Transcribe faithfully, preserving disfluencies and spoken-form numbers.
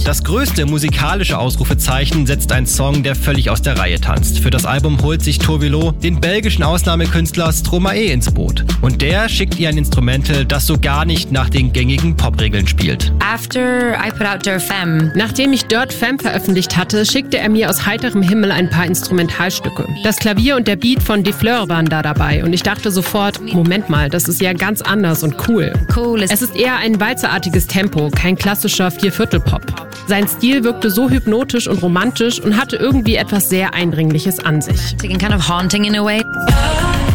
Das größte musikalische Ausrufezeichen setzt ein Song, der völlig aus der Reihe tanzt. Für das Album holt sich Tovilo den belgischen Ausnahmekünstler Stromae ins Boot. Und der schickt ihr ein Instrumental, das so gar nicht nach den gängigen Popregeln spielt. After I put out Dirt Femme. Nachdem ich Dirt Femme veröffentlicht hatte, schickte er mir aus heiterem Himmel ein paar Instrumentalstücke. Das Klavier und der Beat von Die Fleur waren da dabei und ich dachte sofort, Moment mal, das ist ja ganz anders und cool. Cool ist Es ist eher ein walzerartiges Tempo, kein klassischer Vierviertel-Pop. Sein Stil wirkte so hypnotisch und romantisch und hatte irgendwie etwas sehr Eindringliches an sich. kind of haunting in a way.